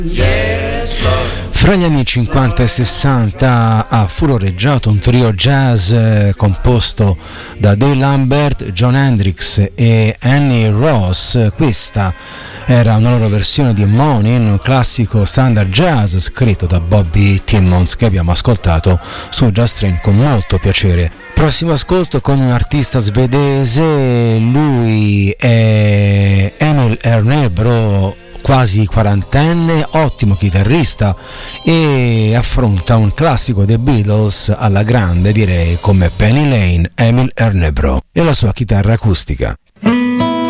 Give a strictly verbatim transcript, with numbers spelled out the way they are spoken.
Fra gli anni cinquanta e sessanta ha furoreggiato un trio jazz eh, composto da Dave Lambert, John Hendricks e Annie Ross. Questa era una loro versione di Morning, un classico standard jazz scritto da Bobby Timmons, che abbiamo ascoltato su Jazz Train con molto piacere. Prossimo ascolto con un artista svedese, lui è Emil Ernebro, quasi quarantenne, ottimo chitarrista, e affronta un classico dei Beatles alla grande, direi, come Penny Lane. Emil Ernebro e la sua chitarra acustica.